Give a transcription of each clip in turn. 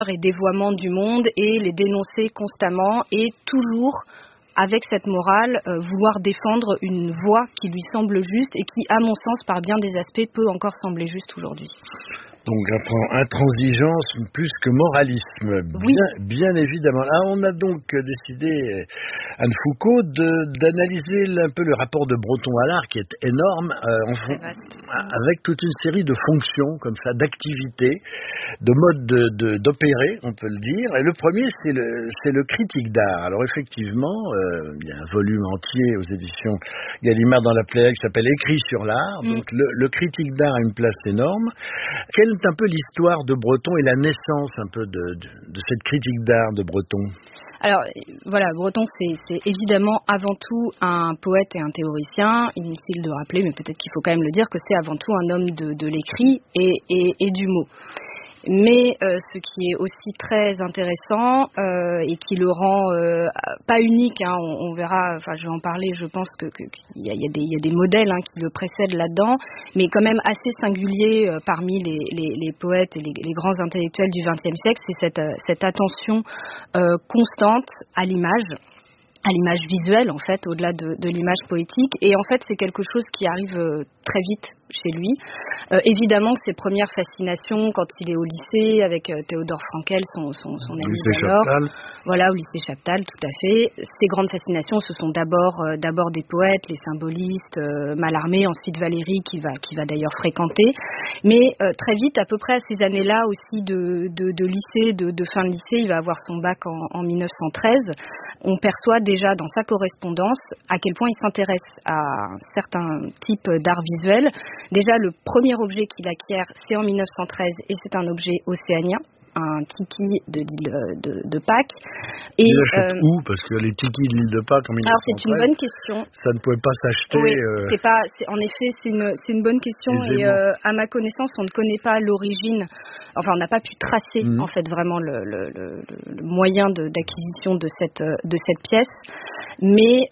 et dévoiement du monde et les dénoncer constamment et toujours avec cette morale, vouloir défendre une voie qui lui semble juste et qui, à mon sens, par bien des aspects, peut encore sembler juste aujourd'hui. Donc intransigeance plus que moralisme, oui. bien évidemment. Là, on a donc décidé, Anne Foucault, d'analyser un peu le rapport de Breton à l'art, qui est énorme, avec toute une série de fonctions, comme ça, d'activités, de modes d'opérer, on peut le dire. Et le premier, c'est le critique d'art. Alors effectivement, il y a un volume entier aux éditions Gallimard dans la Pléiade qui s'appelle Écrit sur l'art. Donc le critique d'art a une place énorme. Quelle est un peu l'histoire de Breton et la naissance un peu de cette critique d'art de Breton? Alors voilà, Breton c'est évidemment avant tout un poète et un théoricien. Inutile de rappeler, mais peut-être qu'il faut quand même le dire, que c'est avant tout un homme de l'écrit et du mot. Mais ce qui est aussi très intéressant et qui le rend pas unique, hein, on verra, enfin je vais en parler, je pense qu'il y a des modèles qui le précèdent là-dedans, mais quand même assez singulier parmi les poètes et les grands intellectuels du XXe siècle, c'est cette attention constante à l'image visuelle en fait, au-delà de l'image poétique, et en fait c'est quelque chose qui arrive très vite chez lui. Évidemment que ses premières fascinations quand il est au lycée avec Théodore Frankel, son ami d'alors, voilà, au lycée Chaptal, tout à fait. Ses grandes fascinations, ce sont d'abord des poètes, les symbolistes, Mallarmé, ensuite Valéry qui va d'ailleurs fréquenter. Mais très vite, à peu près à ces années-là aussi de lycée, de fin de lycée, il va avoir son bac en 1913. On perçoit déjà dans sa correspondance à quel point il s'intéresse à un certain type d'art visuel. Déjà, le premier objet qu'il acquiert, c'est en 1913 et c'est un objet océanien, un tiki de l'île de Pâques. Et il l'achète où? Parce que les tikis de l'île de Pâques en 1913, alors c'est une bonne question. Ça ne pouvait pas s'acheter. Oui, en effet, c'est une bonne question et à ma connaissance, on ne connaît pas l'origine. Enfin, on n'a pas pu tracer en fait vraiment le moyen d'acquisition de cette pièce. Mais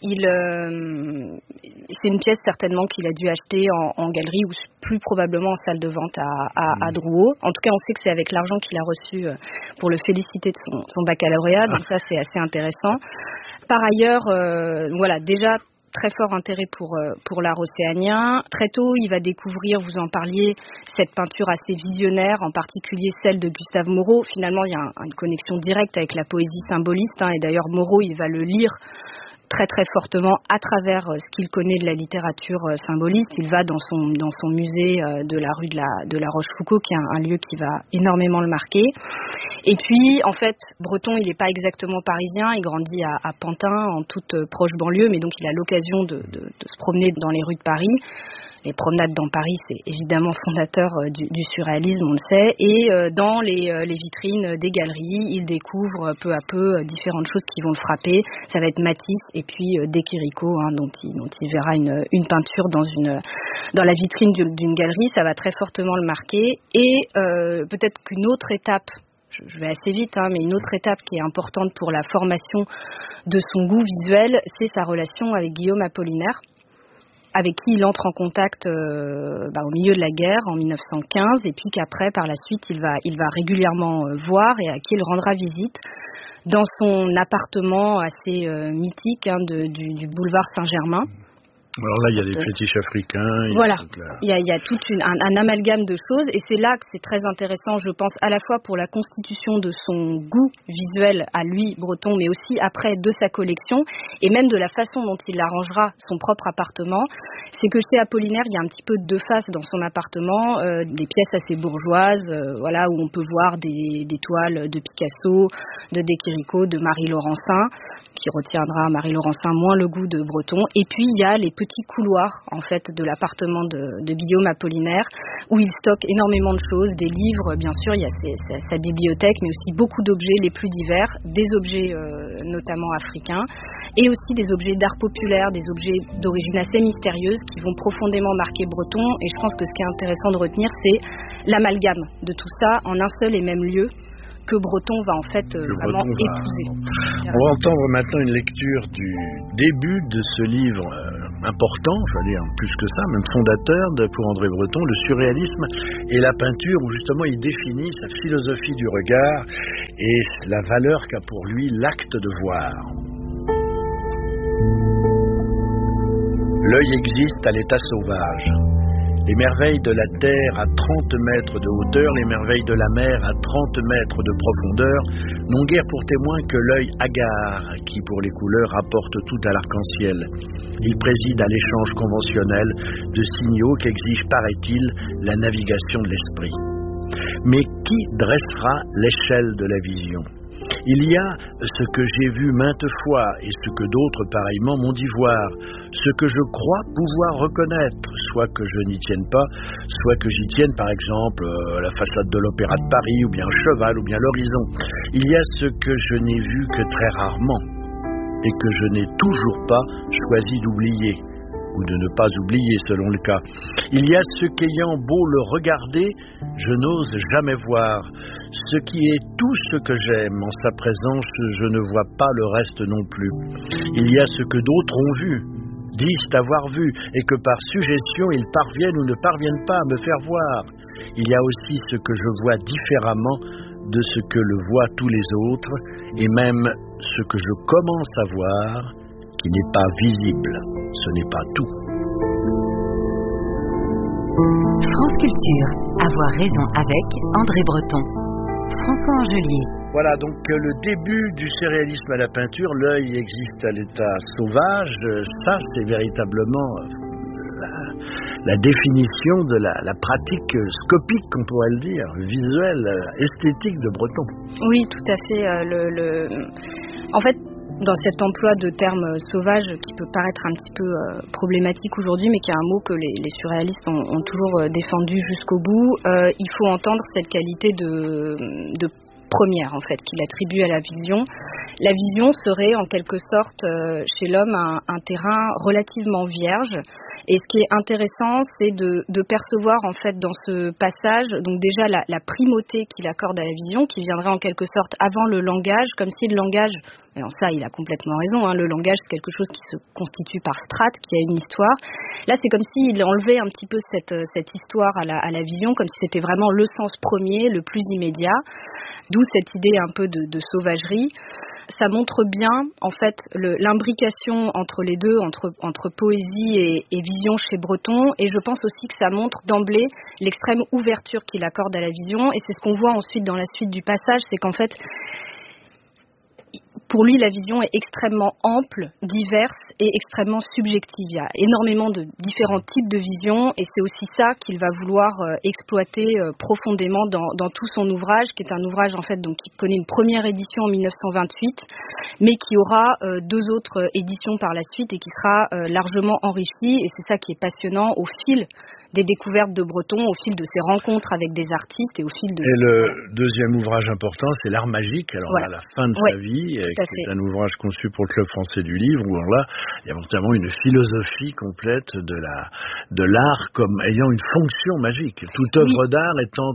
c'est une pièce certainement qu'il a dû acheter en galerie ou plus probablement en salle de vente à Drouot. En tout cas, on sait que c'est avec l'argent qu'il a reçu pour le féliciter de son baccalauréat, donc ça c'est assez intéressant. Par ailleurs, voilà, déjà très fort intérêt pour l'art océanien. Très tôt, il va découvrir, vous en parliez, cette peinture assez visionnaire, en particulier celle de Gustave Moreau. Finalement, il y a une connexion directe avec la poésie symboliste, et d'ailleurs Moreau, il va le lire très très fortement à travers ce qu'il connaît de la littérature symboliste. Il va dans son musée de la rue de la Rochefoucauld, qui est un lieu qui va énormément le marquer. Et puis, en fait, Breton, il n'est pas exactement parisien, il grandit à Pantin, en toute proche banlieue, mais donc il a l'occasion de se promener dans les rues de Paris. Les promenades dans Paris, c'est évidemment fondateur du surréalisme, on le sait. Et dans les vitrines des galeries, il découvre peu à peu différentes choses qui vont le frapper. Ça va être Matisse et puis De Chirico, dont il verra une peinture dans la vitrine d'une galerie. Ça va très fortement le marquer. Et peut-être qu'une autre étape, je vais assez vite, mais une autre étape qui est importante pour la formation de son goût visuel, c'est sa relation avec Guillaume Apollinaire, avec qui il entre en contact au milieu de la guerre en 1915, et puis qu'après, par la suite, il va régulièrement voir et à qui il rendra visite dans son appartement assez mythique du boulevard Saint-Germain. Alors là, il y a des fétiches africains. Voilà, il y a tout un amalgame de choses, et c'est là que c'est très intéressant, je pense, à la fois pour la constitution de son goût visuel à lui, Breton, mais aussi après de sa collection, et même de la façon dont il arrangera son propre appartement. C'est que chez Apollinaire, il y a un petit peu deux faces dans son appartement, des pièces assez bourgeoises, où on peut voir des toiles de Picasso, de De Chirico, de Marie Laurencin, qui retiendra Marie Laurencin moins le goût de Breton. Et puis il y a les petits couloirs en fait de l'appartement de Guillaume Apollinaire, où il stocke énormément de choses, des livres, bien sûr, il y a sa bibliothèque, mais aussi beaucoup d'objets les plus divers, des objets notamment africains, et aussi des objets d'art populaire, des objets d'origine assez mystérieuse qui vont profondément marquer Breton. Et je pense que ce qui est intéressant de retenir, c'est l'amalgame de tout ça en un seul et même lieu, que Breton va en fait vraiment épouser. On va entendre maintenant une lecture du début de ce livre important, je vais dire plus que ça, même fondateur pour André Breton, le surréalisme et la peinture, où justement il définit sa philosophie du regard. et la valeur qu'a pour lui l'acte de voir. L'œil existe à l'état sauvage. Les merveilles de la terre à 30 mètres de hauteur, les merveilles de la mer à 30 mètres de profondeur n'ont guère pour témoin que l'œil hagard qui, pour les couleurs, apporte tout à l'arc-en-ciel. Il préside à l'échange conventionnel de signaux qu'exige, paraît-il, la navigation de l'esprit. Mais qui dressera l'échelle de la vision ? Il y a ce que j'ai vu maintes fois et ce que d'autres pareillement m'ont dit voir, ce que je crois pouvoir reconnaître, soit que je n'y tienne pas, soit que j'y tienne, par exemple la façade de l'Opéra de Paris, ou bien un cheval, ou bien l'horizon. Il y a ce que je n'ai vu que très rarement et que je n'ai toujours pas choisi d'oublier, ou de ne pas oublier selon le cas. Il y a ce qu'ayant beau le regarder, je n'ose jamais voir. Ce qui est tout ce que j'aime, en sa présence, je ne vois pas le reste non plus. Il y a ce que d'autres ont vu, disent avoir vu, et que par suggestion ils parviennent ou ne parviennent pas à me faire voir. Il y a aussi ce que je vois différemment de ce que le voient tous les autres, et même ce que je commence à voir, qui n'est pas visible. Ce n'est pas tout. France Culture, avoir raison avec André Breton. François Angelier. Voilà, donc le début du surréalisme à la peinture, l'œil existe à l'état sauvage, ça c'est véritablement la définition de la pratique scopique, on pourrait le dire, visuelle, esthétique de Breton. Oui, tout à fait. En fait, dans cet emploi de termes sauvages qui peut paraître un petit peu problématique aujourd'hui, mais qui est un mot que les surréalistes ont toujours défendu jusqu'au bout, il faut entendre cette qualité de première en fait qu'il attribue à la vision. La vision serait en quelque sorte chez l'homme un terrain relativement vierge, et ce qui est intéressant c'est de percevoir en fait dans ce passage donc déjà la primauté qu'il accorde à la vision, qui viendrait en quelque sorte avant le langage, comme si le langage, alors ça il a complètement raison, le langage c'est quelque chose qui se constitue par strates, qui a une histoire. Là c'est comme s'il enlevait un petit peu cette histoire à la vision, comme si c'était vraiment le sens premier, le plus immédiat, d'où cette idée un peu de sauvagerie. Ça montre bien en fait l'imbrication entre les deux, entre poésie et vision chez Breton, et je pense aussi que ça montre d'emblée l'extrême ouverture qu'il accorde à la vision, et c'est ce qu'on voit ensuite dans la suite du passage, c'est qu'en fait pour lui, la vision est extrêmement ample, diverse et extrêmement subjective. Il y a énormément de différents types de visions, et c'est aussi ça qu'il va vouloir exploiter profondément dans tout son ouvrage, qui est un ouvrage en fait donc qui connaît une première édition en 1928, mais qui aura deux autres éditions par la suite et qui sera largement enrichi. Et c'est ça qui est passionnant au fil des découvertes de Breton, au fil de ses rencontres avec des artistes et au fil de... Et le deuxième ouvrage important, c'est L'Art magique, alors voilà. À la fin de sa vie, qui est un ouvrage conçu pour le Club français du livre, où là, il y a notamment une philosophie complète de l'art comme ayant une fonction magique. Toute œuvre d'art étant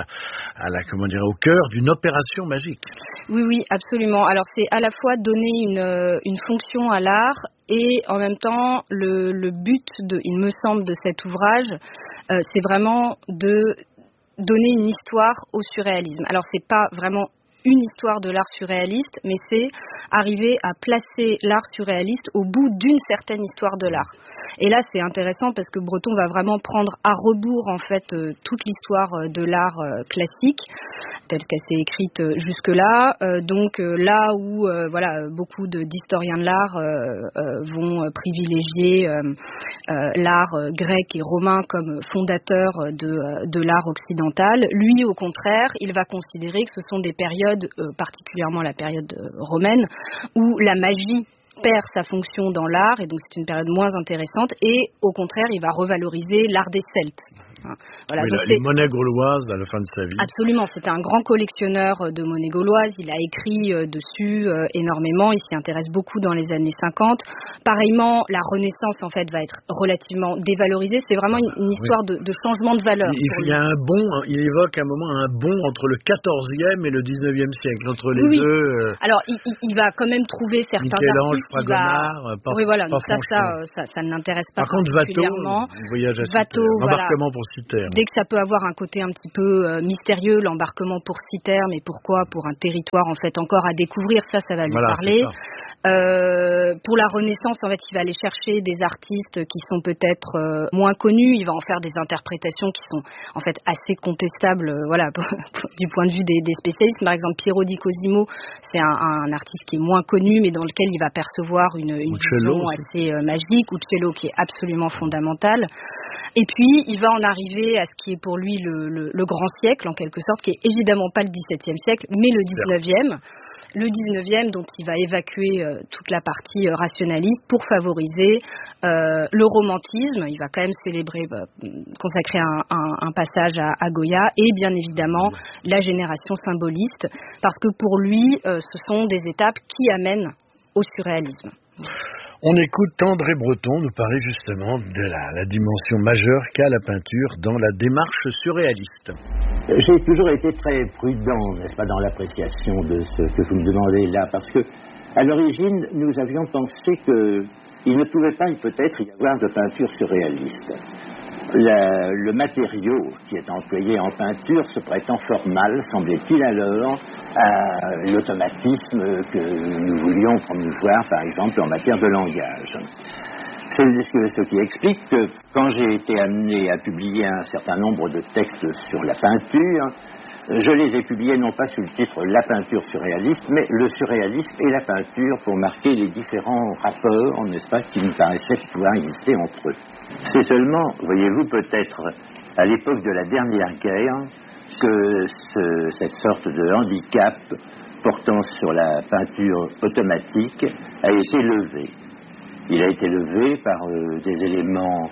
au cœur d'une opération magique. Oui, absolument. Alors c'est à la fois donner une fonction à l'art, et en même temps, le but, il me semble, de cet ouvrage, c'est vraiment de donner une histoire au surréalisme. Alors, c'est pas vraiment une histoire de l'art surréaliste, mais c'est arriver à placer l'art surréaliste au bout d'une certaine histoire de l'art. Et là, c'est intéressant parce que Breton va vraiment prendre à rebours en fait toute l'histoire de l'art classique telle qu'elle s'est écrite jusque-là. Donc là où beaucoup d'historiens de l'art vont privilégier l'art grec et romain comme fondateur de l'art occidental, lui au contraire, il va considérer que ce sont des périodes, particulièrement la période romaine, où la magie perd sa fonction dans l'art, et donc c'est une période moins intéressante, et au contraire il va revaloriser l'art des Celtes. Voilà, oui, les monnaies gauloises à la fin de sa vie. Absolument, c'était un grand collectionneur de monnaies gauloises, il a écrit dessus énormément, il s'y intéresse beaucoup dans les années 50. Pareillement, la Renaissance en fait va être relativement dévalorisée, c'est vraiment une histoire de changement de valeur. Il évoque un moment un bond entre le 14e et le 19e siècle, entre les deux. Alors il va quand même trouver certains artistes Fragonard, oui, voilà, donc ça ne l'intéresse pas. Par contre, particulièrement. Voyage à Citerre, l'embarquement pour Citerre. Dès que ça peut avoir un côté un petit peu mystérieux, l'embarquement pour Citerre, mais pourquoi? Pour un territoire en fait encore à découvrir, ça va lui parler. Pour la Renaissance, en fait, il va aller chercher des artistes qui sont peut-être moins connus. Il va en faire des interprétations qui sont en fait assez contestables, du point de vue des spécialistes. Par exemple, Piero di Cosimo, c'est un artiste qui est moins connu, mais dans lequel il va percevoir une vision assez magique. Uccello, qui est absolument fondamental. Et puis, il va en arriver à ce qui est pour lui le grand siècle, en quelque sorte, qui est évidemment pas le XVIIe siècle, mais le XIXe. Le 19e, dont il va évacuer toute la partie rationaliste pour favoriser le romantisme. Il va quand même consacrer un passage à Goya et bien évidemment la génération symboliste, parce que pour lui, ce sont des étapes qui amènent au surréalisme. On écoute André Breton nous parler justement de la dimension majeure qu'a la peinture dans la démarche surréaliste. J'ai toujours été très prudent, n'est-ce pas, dans l'appréciation de ce que vous me demandez là, parce que à l'origine, nous avions pensé qu'il ne pouvait pas peut-être y avoir de peinture surréaliste. Le matériau qui est employé en peinture se prétend fort mal, semblait-il alors, à l'automatisme que nous voulions promouvoir, par exemple, en matière de langage. C'est ce qui explique que quand j'ai été amené à publier un certain nombre de textes sur la peinture, je les ai publiés non pas sous le titre « La peinture surréaliste », mais « Le surréalisme et la peinture » pour marquer les différents rapports, n'est-ce pas, qui me paraissaient pouvoir exister entre eux. C'est seulement, voyez-vous, peut-être à l'époque de la dernière guerre que cette sorte de handicap portant sur la peinture automatique a été levé. Il a été levé par des éléments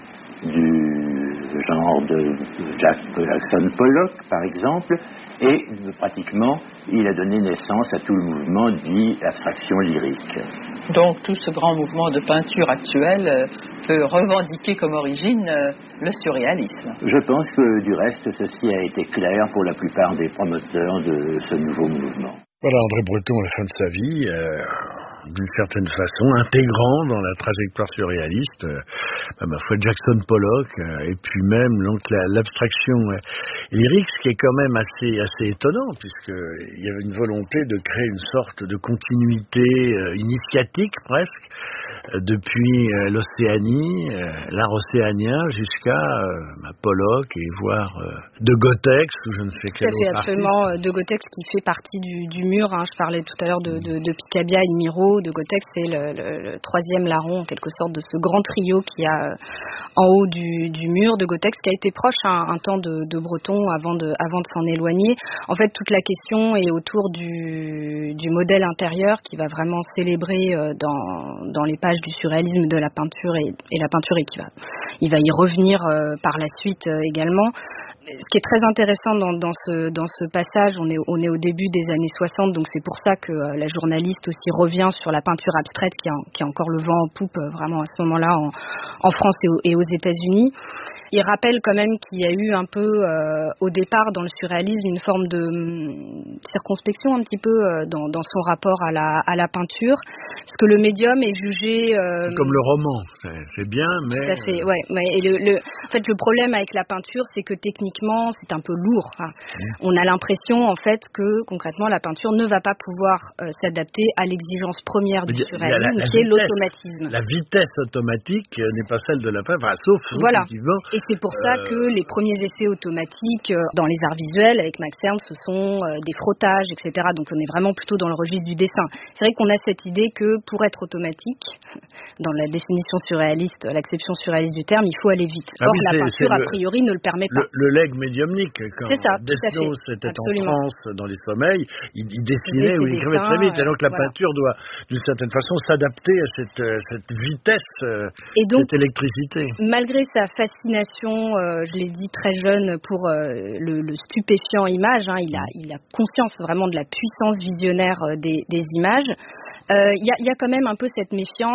du genre de Jackson Pollock, par exemple, et pratiquement, il a donné naissance à tout le mouvement dit abstraction lyrique. Donc, tout ce grand mouvement de peinture actuel peut revendiquer comme origine le surréalisme. Je pense que, du reste, ceci a été clair pour la plupart des promoteurs de ce nouveau mouvement. Voilà, André Breton, à la fin de sa vie, d'une certaine façon, intégrant dans la trajectoire surréaliste, ma foi, Jackson Pollock, et puis même donc l'abstraction lyrique, ce qui est quand même assez étonnant, puisqu'il y avait une volonté de créer une sorte de continuité initiatique presque, depuis l'Océanie, l'art océanien, jusqu'à Pollock et voire de Gotex, ou je ne sais quel autre artiste. Absolument, de Gotex qui fait partie du mur. Je parlais tout à l'heure de Picabia et de Miro. De Gotex, c'est le troisième larron, en quelque sorte, de ce grand trio qu'il y a en haut du mur. De Gotex, qui a été proche un temps de Breton avant de s'en éloigner. En fait, toute la question est autour du modèle intérieur qui va vraiment célébrer dans les pages du surréalisme de la peinture et la peinture, et il va y revenir par la suite également. Ce qui est très intéressant dans ce passage, on est au début des années 60, donc c'est pour ça que la journaliste aussi revient sur la peinture abstraite qui a encore le vent en poupe vraiment à ce moment-là en France et aux États-Unis. Il rappelle quand même qu'il y a eu un peu au départ dans le surréalisme une forme de circonspection un petit peu dans son rapport à la peinture, parce que le médium est jugé comme le roman, c'est bien, mais tout à fait, ouais. Et en fait, le problème avec la peinture, c'est que techniquement, c'est un peu lourd. On a l'impression, en fait, que concrètement, la peinture ne va pas pouvoir s'adapter à l'exigence première du surréalisme, qui est l'automatisme. La vitesse automatique n'est pas celle de la peinture, sauf effectivement. Et c'est pour ça que les premiers essais automatiques dans les arts visuels avec Max Ernst, ce sont des frottages, etc. Donc on est vraiment plutôt dans le registre du dessin. C'est vrai qu'on a cette idée que pour être automatique, dans la définition surréaliste, l'acception surréaliste du terme, il faut aller vite. Or, la peinture, a priori, ne le permet pas. Le legs médiumnique, quand Desnos était en transe dans les sommeils, il dessinait ou il écrivait très vite. Et donc la peinture doit, d'une certaine façon, s'adapter à cette vitesse, et donc, cette électricité. Malgré sa fascination, je l'ai dit très jeune, pour le stupéfiant image, il a conscience vraiment de la puissance visionnaire des images. Il y a quand même un peu cette méfiance,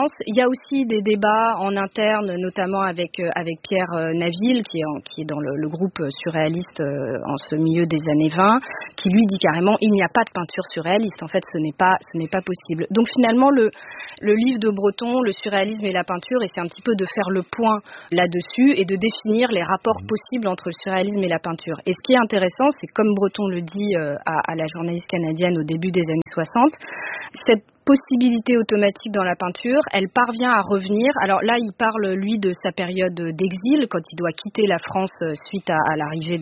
France. Il y a aussi des débats en interne, notamment avec Pierre Naville, qui est dans le groupe surréaliste en ce milieu des années 20, qui lui dit carrément il n'y a pas de peinture surréaliste. En fait, ce n'est pas possible. Donc finalement, le livre de Breton, le surréalisme et la peinture, et c'est un petit peu de faire le point là-dessus et de définir les rapports possibles entre le surréalisme et la peinture. Et ce qui est intéressant, c'est comme Breton le dit à la journaliste canadienne au début des années 60, cette possibilité automatique dans la peinture, elle parvient à revenir. Alors là, il parle, lui, de sa période d'exil, quand il doit quitter la France suite à l'arrivée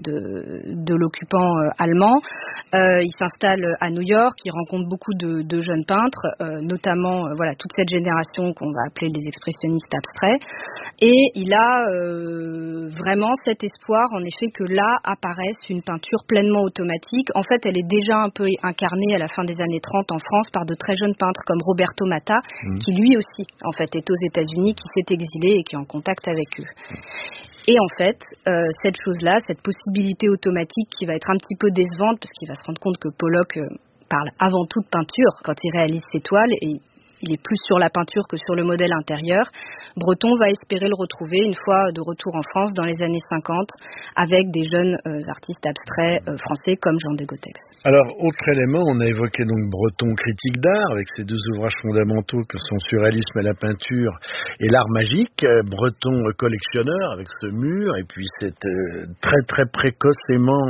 de l'occupant allemand. Il s'installe à New York, il rencontre beaucoup de jeunes peintres, notamment toute cette génération qu'on va appeler les expressionnistes abstraits. Et il a vraiment cet espoir, en effet, que là apparaisse une peinture pleinement automatique. En fait, elle est déjà un peu incarnée à la fin des années 30 en France par de très jeunes peintres comme Roberto Matta, qui lui aussi, en fait, est aux États-Unis, qui s'est exilé et qui est en contact avec eux. Et en fait, cette chose-là, cette possibilité automatique qui va être un petit peu décevante, parce qu'il va se rendre compte que Pollock parle avant tout de peinture quand il réalise ses toiles, et il est plus sur la peinture que sur le modèle intérieur. Breton va espérer le retrouver une fois de retour en France dans les années 50 avec des jeunes artistes abstraits français comme Jean Degotex. Alors, autre élément, on a évoqué donc Breton critique d'art avec ses deux ouvrages fondamentaux que sont Surréalisme et la peinture et l'art magique. Breton collectionneur avec ce mur et puis cette très très précocement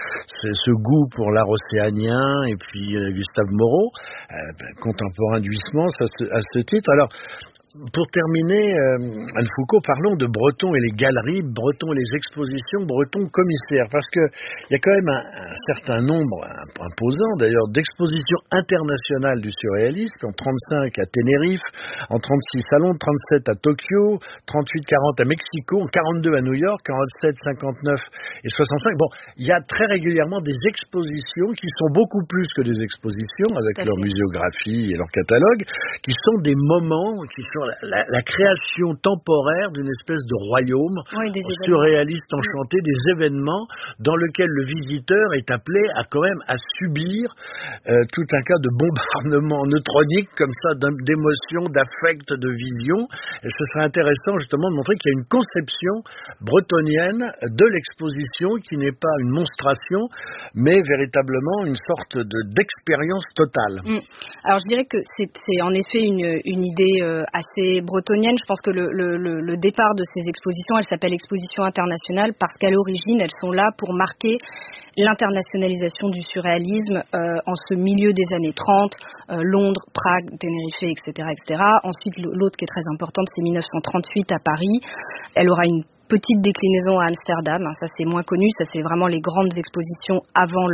ce goût pour l'art océanien et puis Gustave Moreau, contemporain du Huysmans à ce titre. Alors, pour terminer, Anne Foucault, parlons de Breton et les galeries, Breton et les expositions, Breton commissaire, parce que il y a quand même un certain nombre, imposant d'ailleurs, d'expositions internationales du surréalisme, en 35 à Tenerife, en 36 à Londres, 37 à Tokyo, 38-40 à Mexico, en 42 à New York, 47, 59 et 65. Bon, il y a très régulièrement des expositions qui sont beaucoup plus que des expositions, avec leur muséographie et leur catalogue, qui sont des moments, qui sont la création temporaire d'une espèce de royaume surréaliste enchanté, des événements dans lequel le visiteur est appelé à quand même à subir tout un cas de bombardement neutronique comme ça, d'émotions, d'affect, de vision. Et ce serait intéressant justement de montrer qu'il y a une conception bretonienne de l'exposition qui n'est pas une monstration, mais véritablement une sorte d'expérience totale. Alors je dirais que c'est en effet une idée assez bretonienne. Je pense que le départ de ces expositions, elles s'appellent expositions internationales parce qu'à l'origine, elles sont là pour marquer l'internationalisation du surréalisme en ce milieu des années 30, Londres, Prague, Tenerife, etc., etc. Ensuite, l'autre qui est très importante, c'est 1938 à Paris. Elle aura une petite déclinaison à Amsterdam, ça c'est moins connu, ça c'est vraiment les grandes expositions avant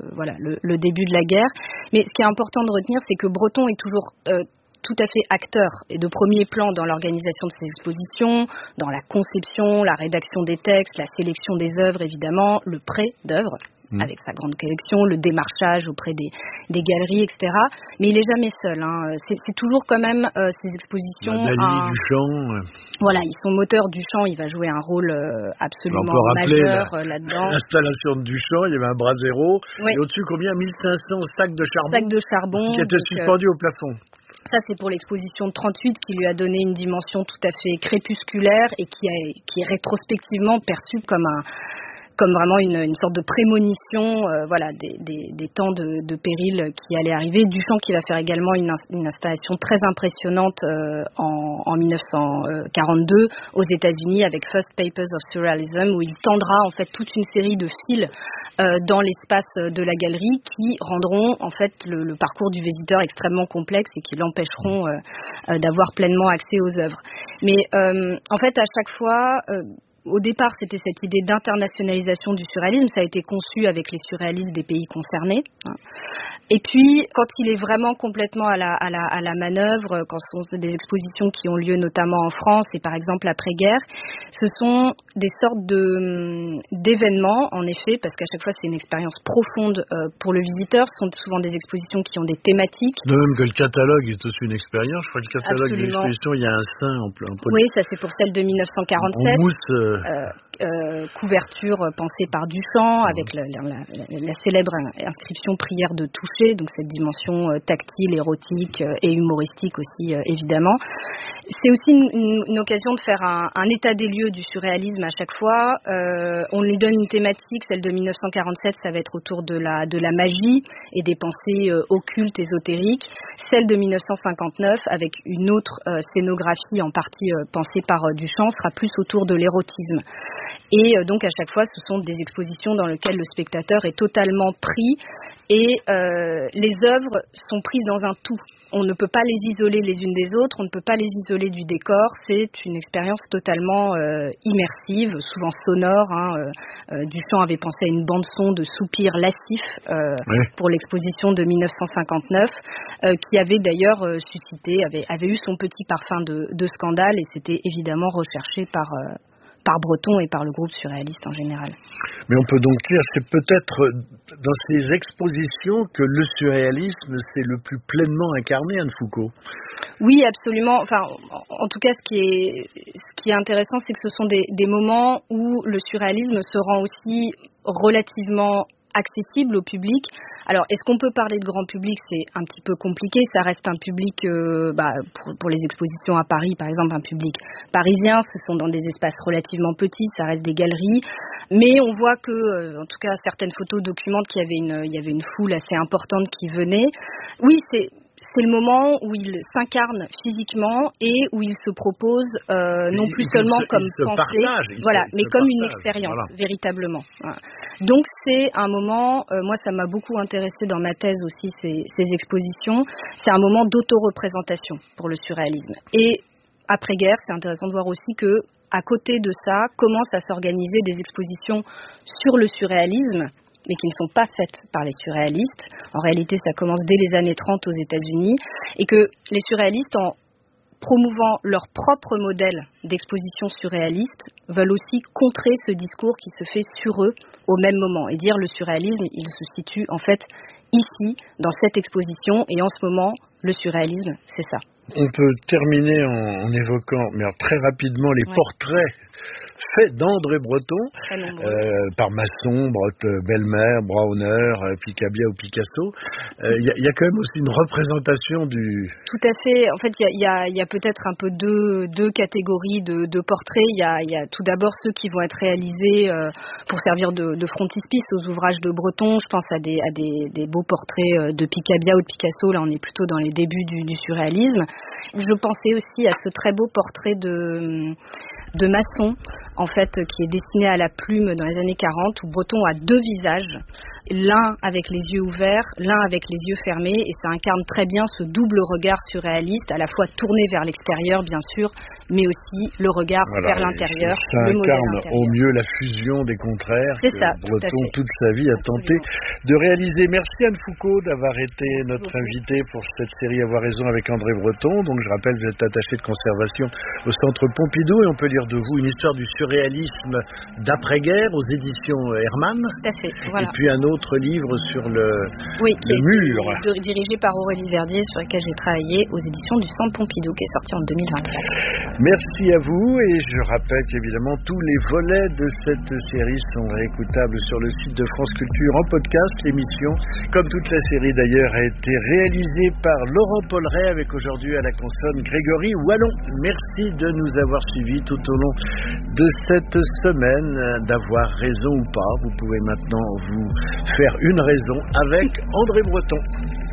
le début de la guerre. Mais ce qui est important de retenir, c'est que Breton est toujours tout à fait acteur et de premier plan dans l'organisation de ces expositions, dans la conception, la rédaction des textes, la sélection des œuvres évidemment, le prêt d'œuvres avec sa grande collection, le démarchage auprès des galeries, etc. Mais il n'est jamais seul. C'est toujours quand même ces expositions. Dali, Duchamp. Voilà, ils sont moteurs. Duchamp, il va jouer un rôle absolument majeur là-dedans. L'installation de Duchamp, il y avait un brasero. Oui. Et au-dessus, combien 1500 sacs de charbon. Sacs de charbon. Qui étaient suspendus au plafond. Ça, c'est pour l'exposition de 38 qui lui a donné une dimension tout à fait crépusculaire et qui est rétrospectivement perçue comme vraiment une sorte de prémonition des temps de péril qui allaient arriver. Duchamp qui va faire également une installation très impressionnante en 1942 aux États-Unis avec First Papers of Surrealism, où il tendra en fait toute une série de fils dans l'espace de la galerie qui rendront en fait le parcours du visiteur extrêmement complexe et qui l'empêcheront d'avoir pleinement accès aux œuvres. Mais en fait, à chaque fois, au départ, c'était cette idée d'internationalisation du surréalisme. Ça a été conçu avec les surréalistes des pays concernés. Et puis, quand il est vraiment complètement à la manœuvre, quand ce sont des expositions qui ont lieu notamment en France et par exemple après-guerre, ce sont des sortes d'événements, en effet, parce qu'à chaque fois, c'est une expérience profonde pour le visiteur. Ce sont souvent des expositions qui ont des thématiques. De même que le catalogue est aussi une expérience. Je crois que le catalogue de l'exposition, il y a un sein en plein. Oui, ça c'est pour celle de 1947. En mousse. couverture pensée par Duchamp, avec la célèbre inscription prière de toucher, donc cette dimension tactile, érotique et humoristique aussi, évidemment. C'est aussi une occasion de faire un état des lieux du surréalisme à chaque fois. On lui donne une thématique, celle de 1947, ça va être autour de la magie et des pensées occultes, ésotériques. Celle de 1959, avec une autre scénographie en partie pensée par Duchamp, sera plus autour de l'érotisme. Et donc à chaque fois, ce sont des expositions dans lesquelles le spectateur est totalement pris et les œuvres sont prises dans un tout. On ne peut pas les isoler les unes des autres, on ne peut pas les isoler du décor. C'est une expérience totalement immersive, souvent sonore. Duchamp avait pensé à une bande-son de soupirs lascifs pour l'exposition de 1959, qui avait d'ailleurs suscité, avait eu son petit parfum de scandale, et c'était évidemment recherché par Breton et par le groupe surréaliste en général. Mais on peut donc dire, c'est peut-être dans ces expositions que le surréalisme s'est le plus pleinement incarné, Anne Foucauld. Oui, absolument. Enfin, en tout cas, ce qui est intéressant, c'est que ce sont des moments où le surréalisme se rend aussi relativement accessible au public. Alors, est-ce qu'on peut parler de grand public? C'est un petit peu compliqué. Ça reste un public, pour les expositions à Paris, par exemple, un public parisien. Ce sont dans des espaces relativement petits. Ça reste des galeries. Mais on voit que, en tout cas, certaines photos documentent qu'il y avait une foule assez importante qui venait. Oui, c'est le moment où il s'incarne physiquement et où il se propose non plus seulement comme pensée, mais comme une expérience, véritablement. Voilà. Donc c'est un moment, moi ça m'a beaucoup intéressé dans ma thèse aussi, ces expositions, c'est un moment d'auto-représentation pour le surréalisme. Et après-guerre, c'est intéressant de voir aussi que à côté de ça, commencent à s'organiser des expositions sur le surréalisme, mais qui ne sont pas faites par les surréalistes. En réalité, ça commence dès les années 30 aux États-Unis, et que les surréalistes, en promouvant leur propre modèle d'exposition surréaliste, veulent aussi contrer ce discours qui se fait sur eux au même moment, et dire le surréalisme, il se situe en fait ici, dans cette exposition, et en ce moment, le surréalisme, c'est ça. On peut terminer en évoquant, mais très rapidement, les portraits faits d'André Breton, par Masson, Belmer, Brauner, Picabia ou Picasso. Il y a quand même aussi une représentation du... Tout à fait. En fait, il y a peut-être un peu deux catégories de portraits. Il y a tout d'abord ceux qui vont être réalisés pour servir de frontispice aux ouvrages de Breton. Je pense à des beaux portraits de Picabia ou de Picasso. Là, on est plutôt dans les débuts du surréalisme. Je pensais aussi à ce très beau portrait de Masson, en fait, qui est dessiné à la plume dans les années 40, où Breton a deux visages, l'un avec les yeux ouverts, l'un avec les yeux fermés, et ça incarne très bien ce double regard surréaliste, à la fois tourné vers l'extérieur, bien sûr, mais aussi le regard vers l'intérieur. Ça incarne au mieux la fusion des contraires que Breton, toute sa vie, a tenté de réaliser. Merci Anne Foucauld d'avoir été notre invitée pour cette série Avoir raison avec André Breton. Donc je rappelle, vous êtes attachée de conservation au Centre Pompidou, et on peut lire de vous une histoire du surréalisme d'après-guerre aux éditions Hermann. Tout à fait, voilà. Et puis un autre livre sur le mur. Dirigé par Aurélie Verdier, sur lequel j'ai travaillé aux éditions du Centre Pompidou, qui est sorti en 2024. Merci à vous, et je rappelle qu'évidemment tous les volets de cette série sont réécoutables sur le site de France Culture en podcast. L'émission, comme toute la série d'ailleurs, a été réalisée par Laurent Polleret, avec aujourd'hui à la consonne Grégory Wallon. Merci de nous avoir suivis tout au long de cette semaine. D'avoir raison ou pas, vous pouvez maintenant vous faire une raison avec André Breton.